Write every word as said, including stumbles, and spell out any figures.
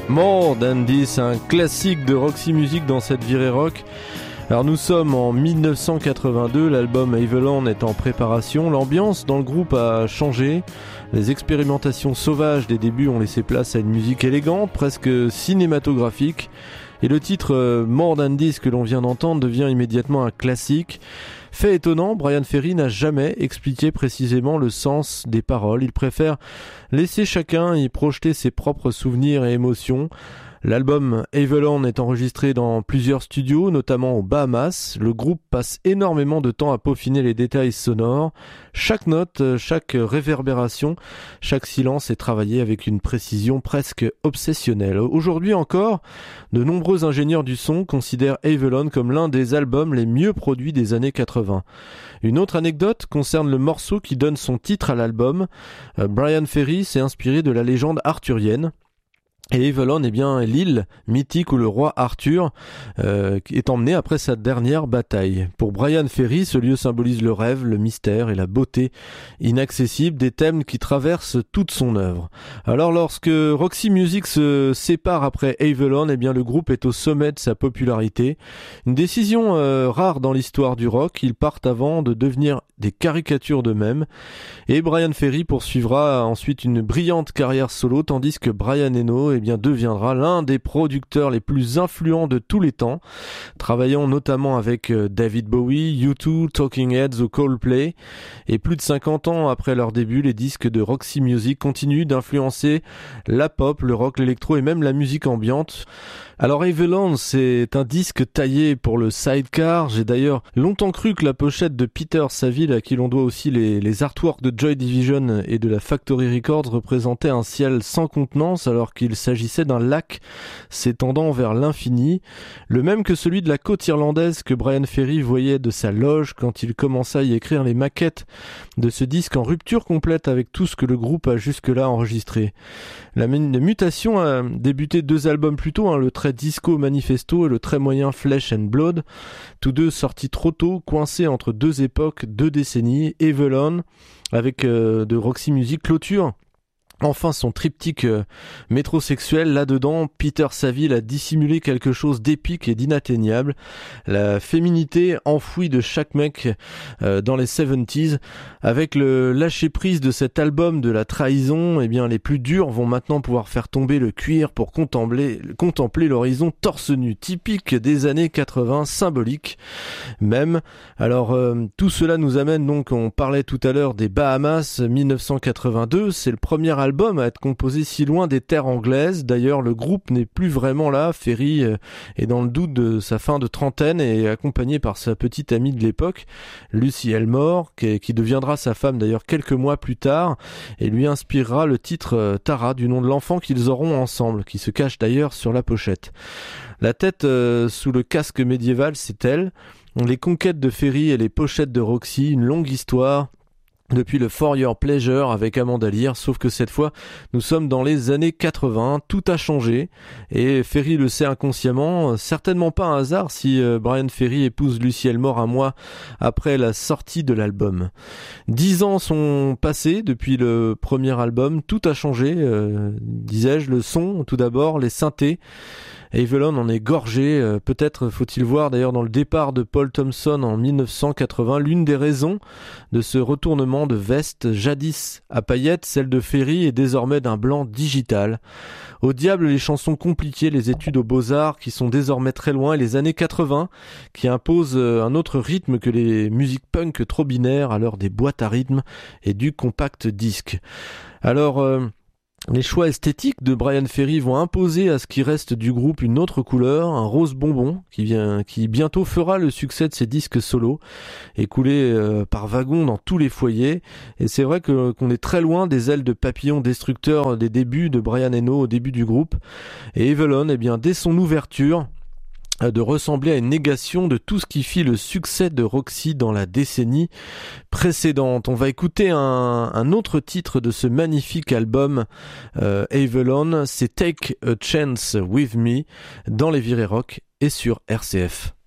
More Than This, un classique de Roxy Music dans cette virée rock. Alors nous sommes en dix-neuf cent quatre-vingt-deux, l'album Avalon est en préparation, l'ambiance dans le groupe a changé, les expérimentations sauvages des débuts ont laissé place à une musique élégante, presque cinématographique, et le titre More Than This que l'on vient d'entendre devient immédiatement un classique. Fait étonnant, Bryan Ferry n'a jamais expliqué précisément le sens des paroles, il préfère laisser chacun y projeter ses propres souvenirs et émotions. L'album Avalon est enregistré dans plusieurs studios, notamment aux Bahamas. Le groupe passe énormément de temps à peaufiner les détails sonores. Chaque note, chaque réverbération, chaque silence est travaillé avec une précision presque obsessionnelle. Aujourd'hui encore, de nombreux ingénieurs du son considèrent Avalon comme l'un des albums les mieux produits des années quatre-vingts. Une autre anecdote concerne le morceau qui donne son titre à l'album. Bryan Ferry s'est inspiré de la légende arthurienne. Et Avalon est bien l'île mythique où le roi Arthur euh, est emmené après sa dernière bataille. Pour Bryan Ferry, ce lieu symbolise le rêve, le mystère et la beauté inaccessible, des thèmes qui traversent toute son œuvre. Alors lorsque Roxy Music se sépare après Avalon, eh bien le groupe est au sommet de sa popularité. Une décision euh, rare dans l'histoire du rock, ils partent avant de devenir des caricatures d'eux-mêmes. Et Bryan Ferry poursuivra ensuite une brillante carrière solo, tandis que Brian Eno eh bien, deviendra l'un des producteurs les plus influents de tous les temps, travaillant notamment avec David Bowie, U deux, Talking Heads ou Coldplay. Et plus de cinquante ans après leur début, les disques de Roxy Music continuent d'influencer la pop, le rock, l'électro et même la musique ambiante. Alors Avalon, c'est un disque taillé pour le sidecar. J'ai d'ailleurs longtemps cru que la pochette de Peter Saville, à qui l'on doit aussi les, les artworks de Joy Division et de la Factory Records, représentait un ciel sans contenance alors qu'il s'agissait d'un lac s'étendant vers l'infini, le même que celui de la côte irlandaise que Bryan Ferry voyait de sa loge quand il commença à y écrire les maquettes de ce disque en rupture complète avec tout ce que le groupe a jusque-là enregistré. La, la mutation a débuté deux albums plus tôt, hein, le très disco Manifesto et le très moyen Flesh and Blood, tous deux sortis trop tôt, coincés entre deux époques, deux décennies. Avalon, avec euh, de Roxy Music, clôture enfin son triptyque euh, métrosexuel. Là-dedans, Peter Saville a dissimulé quelque chose d'épique et d'inatteignable, la féminité enfouie de chaque mec euh, dans les soixante-dix. Avec le lâcher-prise de cet album de la trahison, eh bien les plus durs vont maintenant pouvoir faire tomber le cuir pour contempler, contempler l'horizon torse nu, typique des années quatre-vingts, symbolique même. Alors euh, tout cela nous amène donc, on parlait tout à l'heure des Bahamas, dix-neuf cent quatre-vingt-deux, c'est le premier album album à être composé si loin des terres anglaises. D'ailleurs, le groupe n'est plus vraiment là. Ferry est dans le doute de sa fin de trentaine et est accompagné par sa petite amie de l'époque, Lucy Elmore, qui deviendra sa femme d'ailleurs quelques mois plus tard et lui inspirera le titre Tara, du nom de l'enfant qu'ils auront ensemble, qui se cache d'ailleurs sur la pochette. La tête euh, sous le casque médiéval, c'est elle. Les conquêtes de Ferry et les pochettes de Roxy, une longue histoire depuis le For Your Pleasure avec Amanda Lear, sauf que cette fois nous sommes dans les années quatre-vingts, tout a changé et Ferry le sait inconsciemment, certainement pas un hasard si euh, Bryan Ferry épouse Lucy Elmore un mois après la sortie de l'album. Dix ans sont passés depuis le premier album, tout a changé, euh, disais-je, le son tout d'abord, les synthés. Avalon en est gorgé, euh, peut-être faut-il voir d'ailleurs dans le départ de Paul Thompson en dix-neuf cent quatre-vingts l'une des raisons de ce retournement de veste jadis à paillettes, celle de Ferry est désormais d'un blanc digital. Au diable les chansons compliquées, les études aux beaux-arts qui sont désormais très loin et les années quatre-vingts qui imposent un autre rythme que les musiques punk trop binaires à l'heure des boîtes à rythme et du compact disque. Alors... Euh, Les choix esthétiques de Bryan Ferry vont imposer à ce qui reste du groupe une autre couleur, un rose bonbon qui vient, qui bientôt fera le succès de ses disques solos, écoulés euh, par wagons dans tous les foyers. Et c'est vrai que, qu'on est très loin des ailes de papillon destructeurs des débuts de Brian Eno au début du groupe. Et Avalon, eh bien, dès son ouverture, de ressembler à une négation de tout ce qui fit le succès de Roxy dans la décennie précédente. On va écouter un, un autre titre de ce magnifique album euh, Avalon, c'est Take a Chance With Me dans les virées rock et sur R C F.